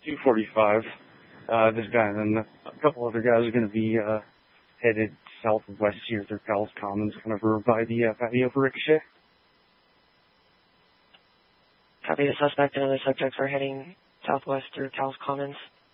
245. This guy and then a couple other guys are going to be headed southwest here through Cowles Commons, kind of over by the patio for Ricochet. Copy. The suspect and other subjects are heading southwest through Cowles Commons.